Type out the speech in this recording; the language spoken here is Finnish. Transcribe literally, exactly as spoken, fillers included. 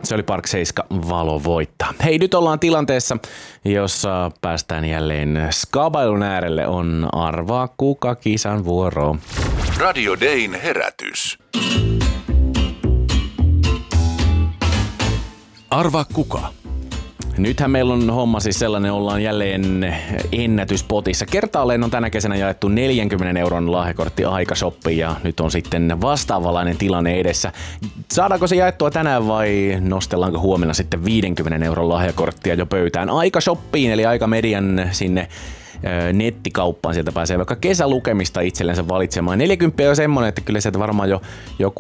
Se oli Park seitsemän Valo voittaa. Hei, nyt ollaan tilanteessa, jossa päästään jälleen skabailun äärelle. On arvaa kuka kisan vuoro. Radio Dayn herätys. Arvaa kuka. Nythän meillä on homma siis sellainen, ollaan jälleen ennätyspotissa. Kertaalleen on tänä kesänä jaettu neljänkymmenen euron lahjakortti Aikashoppiin ja nyt on sitten vastaavanlainen tilanne edessä. Saadaanko se jaettua tänään vai nostellaanko huomenna sitten viidenkymmenen euron lahjakorttia jo pöytään Aikashoppiin, eli Aikamedian sinne nettikauppaan, sieltä pääsee vaikka kesälukemista itsellensä valitsemaan. neljäkymmentä on semmoinen, että kyllä sieltä varmaan jo joku